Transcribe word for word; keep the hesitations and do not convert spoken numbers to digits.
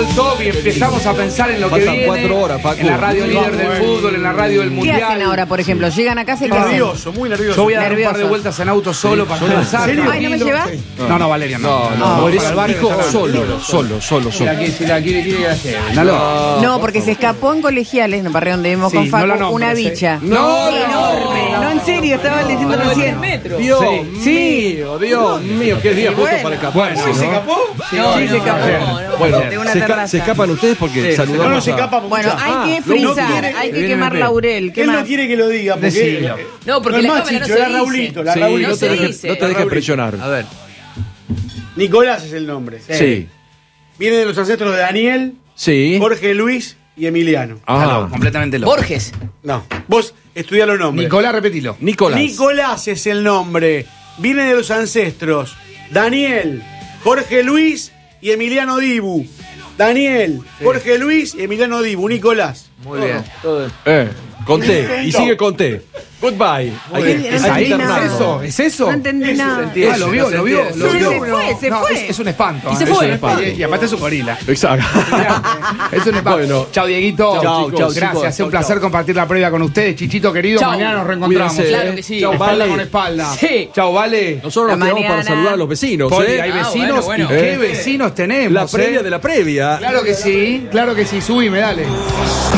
el top y empezamos a pensar en lo que Faltan viene. cuatro horas, Facu. En la radio líder del fútbol, en la radio del ¿Qué mundial. hacen ahora, por ejemplo? ¿Llegan a casa y qué hacen? Nervioso, muy nervioso. Yo voy a dar un par de Nerviosos. vueltas en auto solo para pensar. ¿En serio? Ay, ¿no me llevas? No, no, Valeria, no. No, no, Voy eres para el un barrio hijo de San solo, Antonio. solo, solo, Si solo. la quiere, si la quiere, quiere que la lleve. No, No, porque se escapó en Colegiales, en el barrio donde vivimos Sí, con no Facu, la nombres, una eh. bicha. No, enorme. No, en serio, estaba diciendo recién. Dios Sí. mío, Dios mío, qué día Y justo bueno. para escaparse, Bueno, ¿no? ¿Se escapó? Sí, se escapó. Bueno, De una se, esca- terraza. se escapan ustedes porque Sí, saludamos No, no se a- escapa. Bueno, mucha- hay Ah, que lo frizar, quiere- hay que viene quemar Pepe. laurel. ¿Qué Él no más? quiere que lo diga porque Decilo. No, porque no la es más cámara no chicho, se la dice. Raulito, la Sí, Raulito. no te se dejes dice. no te dejes presionar. A ver. Nicolás es el nombre. Sí, Viene de los ancestros de Daniel, sí. Jorge Luis y Emiliano. Ah, completamente loco. Borges. No, vos estudiá los nombres. Nicolás, repetilo. Nicolás. Nicolás es el nombre. Viene de los ancestros Daniel, Jorge Luis y Emiliano Dibu. Daniel, Jorge Luis y Emiliano Dibu. Nicolás. Muy bien. Eh, conté, y sigue conté. Goodbye. Hay que, bien. hay ¿Es que ahí internarlo. ¿Es eso? ¿Es eso? No entendí nada. Ah, lo vio, lo vio, lo Se vio. fue, se No, fue. Es, es un espanto. Y se ¿eh? fue. Es un espanto. Y, y aparte es un gorila. Exacto. Es un espanto. Bueno. Chao, Dieguito. Chau, chau, Gracias, chicos. es un Chau, placer chau. compartir la previa con ustedes. Chichito querido, Chau. mañana nos reencontramos. Cuídense, Claro eh. que sí. Chau, Espalda vale. con espalda. Sí. Chau, vale. Nosotros nos La quedamos para mañana. saludar a los vecinos, Poli, ¿eh? hay Ah, vecinos. bueno, ¿Y bueno. qué Eh. vecinos tenemos? La previa eh? de la previa. Claro que sí, claro que sí. Subime, dale.